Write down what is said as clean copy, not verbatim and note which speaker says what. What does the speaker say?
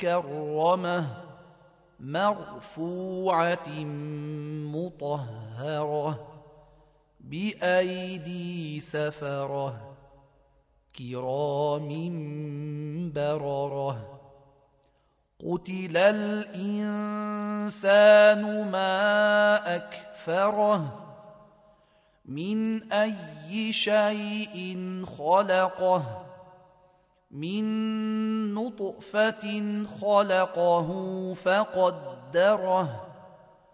Speaker 1: مكرمة مرفوعة مطهرة بأيدي سفرة كرام بررة قتل الإنسان ما أكفره من أي شيء خلقه من نطفة خلقه فقدره